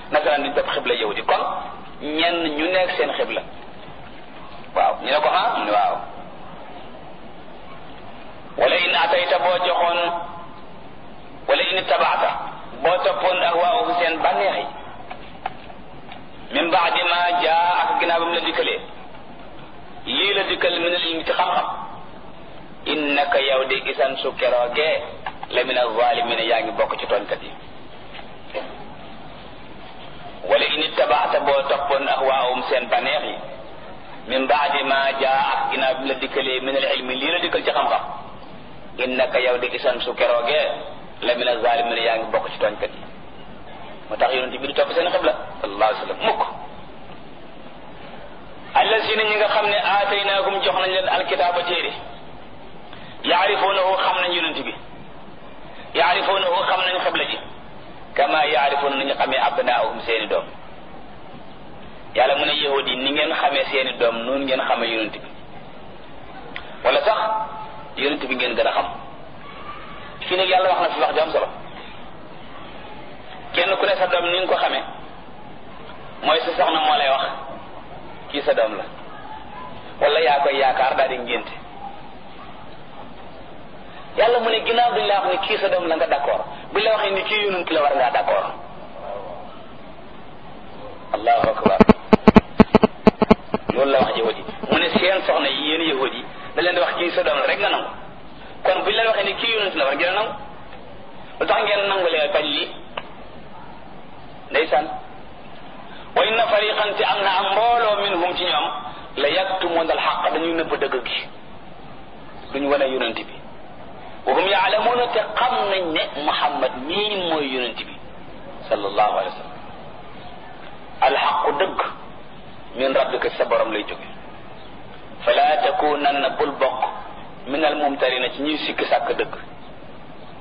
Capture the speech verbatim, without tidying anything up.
nasaraan duñ topp xibla yahudi kon ñenn ñu nekk seen xibla waaw ñu ne ko ah mu ne waaw wala in atayta boo joxoon wala in tabaata boo toppoon ak waa ufu seen bànneex yi min baadi ma jaa ak ginnaaw ba mu la dikkalee lii la dikkal min al ilmi ci xam-xam innaka yow de gisan su keroogee la min az-zalimin yaa ngi bokk ci tooñkat yi wala in tabaata boo toppoon ak waa um seen bànneex yi min baadi ma jaa ak ginnaaw ba mu la dikkalee min al ilmi lii la dikkal ci xam-xam innaka yow de gisan su keroogee la min az-zalimin yaa ngi bokk ci tooñkat yi moo tax yonent bi di topp seen xibla sallallahu alayhi wa sallam mukk allazina ñi nga xam ne aataynaahum jox nañ leen alkitaaba téere yaarifuunahu xam nañ yonent bi yaarifuunahu xam nañ xibla ji kama yaarifuuna nañu xamee abnaahum seeni doom yàlla mu ne yahudi ni ngeen xamee seeni doom noonu ngeen xamee yonent bi wala sax yonent bi ngeen gën a xam fii nag yàlla wax na fi wax ju am solo kenn ku ne sa doom ni nga ko xamee mooy sa soxna moo lay wax kii sa doom la wala yaa koy yaakaar daal di ngénte yàlla mu ne ginnaaw duñ la wax ni kii sa doom la nga d'accord buñ la waxee ni kii yonent la war ngaa d'accord allahu akbar loolu la wax yahudi mu ne seen soxna yi yéen yahudi da leen di wax kii sa doom la rek nga nangu kon buñ la waxee ni kii yonent la war ngeen nangu lu tax ngeen nangu lee bañ lii ndeysaan wa inna fariqan ci am na am mbooloo minhum ci ñoom la yaktumuna alxaq dañuy nëbb dëgg gi duñu wane yonent bi wa hum yaalamuuna te xam nañ ne Muhammad mii mooy yonent bi sallallahu alayhi wa sallam alxaqu dëgg min rabbika sa borom lay jóge fala takunanna bul bokk min almumtarina ci ñuy sikki sàkk dëgg